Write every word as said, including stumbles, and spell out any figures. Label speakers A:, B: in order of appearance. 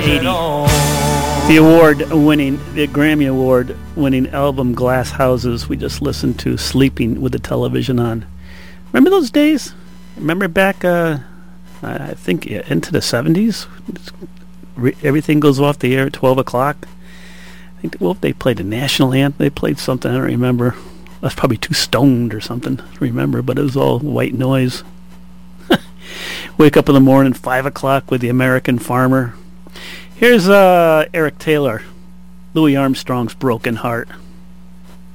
A: eighty. The award-winning, the Grammy Award-winning album Glass Houses. We just listened to Sleeping with the Television On. Remember those days? Remember back, uh, I think, into the seventies? Everything goes off the air at twelve o'clock. I think, well, they played a national anthem. They played something, I don't remember. I was probably too stoned or something to remember, but it was all white noise. Wake up in the morning, five o'clock with the American Farmer. Here's uh, Eric Taylor, Louis Armstrong's Broken Heart.